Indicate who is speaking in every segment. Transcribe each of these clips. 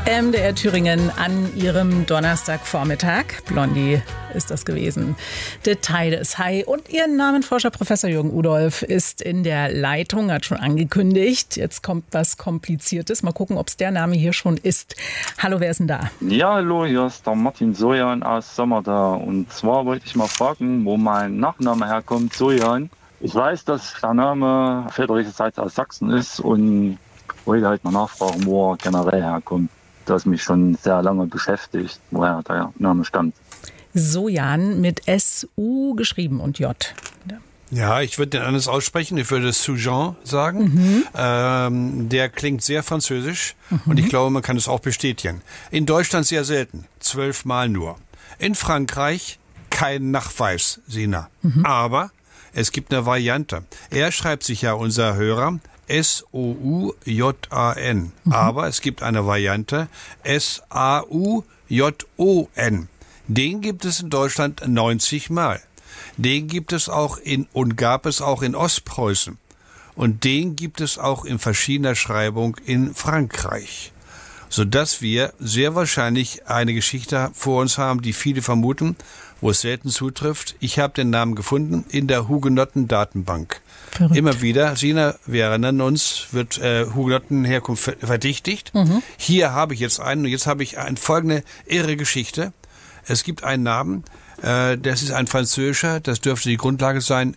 Speaker 1: MDR Thüringen an ihrem Donnerstagvormittag. Blondie ist das gewesen. Details. Hi. Und Ihr Namenforscher Professor Jürgen Udolph ist in der Leitung, hat schon angekündigt. Jetzt kommt was Kompliziertes. Mal gucken, ob es der Name hier schon ist. Hallo, wer ist denn da?
Speaker 2: Ja, hallo, hier ist der Martin Sojan aus Sommerda. Und zwar wollte ich mal fragen, wo mein Nachname herkommt, Sojan. Ich weiß, dass der Name väterlicherseits aus Sachsen ist und wollte halt mal nachfragen, wo er generell herkommt. Das mich schon sehr lange beschäftigt, woher der Name stammt.
Speaker 1: Sojan mit S-U geschrieben und J.
Speaker 3: Ja, ich würde den anders aussprechen. Ich würde Soujan sagen. Der klingt sehr französisch und ich glaube, man kann es auch bestätigen. In Deutschland sehr selten, 12 Mal nur. In Frankreich kein Nachweis, Sina. Aber es gibt eine Variante. Er schreibt sich ja, unser Hörer, S-O-U-J-A-N. Aber es gibt eine Variante S-A-U-J-O-N. Den gibt es in Deutschland 90 Mal. Den gibt es auch gab es auch in Ostpreußen. Und den gibt es auch in verschiedener Schreibung in Frankreich. Sodass wir sehr wahrscheinlich eine Geschichte vor uns haben, die viele vermuten, wo es selten zutrifft. Ich habe den Namen gefunden in der Hugenotten-Datenbank. Verrückt. Immer wieder, Sina, wir erinnern uns, wird Hugenottenherkunft verdächtigt. Hier habe ich jetzt einen und jetzt habe ich folgende irre Geschichte. Es gibt einen Namen, das ist ein französischer, das dürfte die Grundlage sein,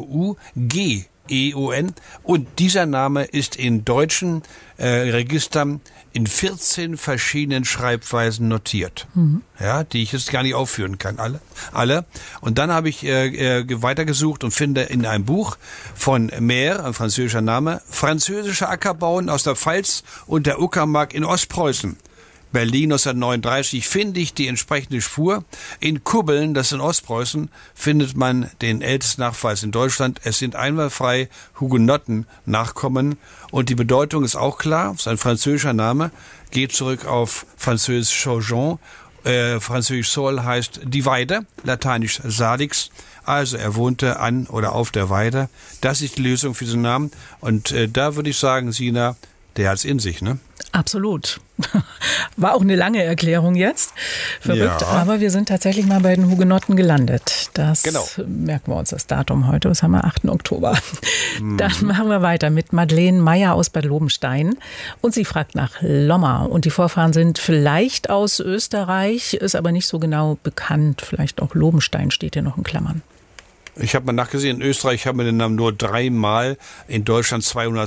Speaker 3: S-O-U-G-E-O-N. Und dieser Name ist in deutschen Registern in 14 verschiedenen Schreibweisen notiert, ja, die ich jetzt gar nicht aufführen kann, alle. Und dann habe ich weitergesucht und finde in einem Buch von Mehr, ein französischer Name, französische Ackerbauern aus der Pfalz und der Uckermark in Ostpreußen. Berlin 1939 finde ich die entsprechende Spur. In Kubbeln, das in Ostpreußen, findet man den ältesten Nachweis in Deutschland. Es sind einwandfrei Hugenotten-Nachkommen. Und die Bedeutung ist auch klar. Sein französischer Name geht zurück auf französisch Saujon. Französisch Sol heißt die Weide, lateinisch Salix. Also er wohnte an oder auf der Weide. Das ist die Lösung für diesen Namen. Und da würde ich sagen, Sina, der hat's in sich, ne?
Speaker 1: Absolut. War auch eine lange Erklärung jetzt. Verrückt,
Speaker 3: ja.
Speaker 1: Aber wir sind tatsächlich mal bei den Hugenotten gelandet. Das
Speaker 3: genau.
Speaker 1: Merken wir uns das Datum heute. Das haben wir 8. Oktober. Dann machen wir weiter mit Madeleine Meyer aus Bad Lobenstein. Und sie fragt nach Lomma. Und die Vorfahren sind vielleicht aus Österreich, ist aber nicht so genau bekannt. Vielleicht auch Lobenstein steht hier noch in Klammern.
Speaker 3: Ich habe mal nachgesehen, in Österreich haben wir den Namen nur 3 Mal, in Deutschland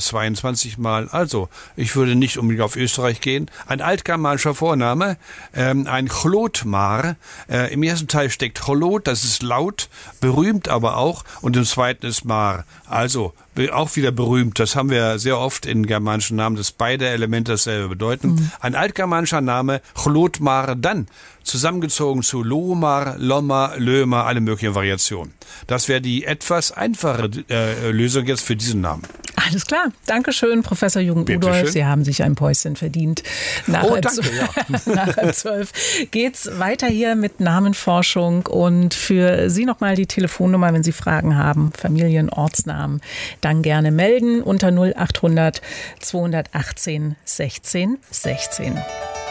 Speaker 3: 222 Mal. Also, ich würde nicht unbedingt auf Österreich gehen. Ein altgermanischer Vorname, ein Chlotmar. Im ersten Teil steckt Chlot, das ist laut, berühmt aber auch. Und im zweiten ist Mar. Also, auch wieder berühmt. Das haben wir sehr oft in germanischen Namen, dass beide Elemente dasselbe bedeuten. Ein altgermanischer Name, Chlotmar, dann zusammengezogen zu Lomar, Lomma, Lömer, alle möglichen Variationen. Das wäre die etwas einfache Lösung jetzt für diesen Namen.
Speaker 1: Alles klar. Dankeschön, Professor Jürgen Udolph. Sie haben sich ein Päuschen verdient. Nach
Speaker 3: danke, ja.
Speaker 1: Nach 12 geht's weiter hier mit Namenforschung. Und für Sie nochmal die Telefonnummer, wenn Sie Fragen haben, Familien, Ortsnamen, dann gerne melden unter 0800 218 16 16.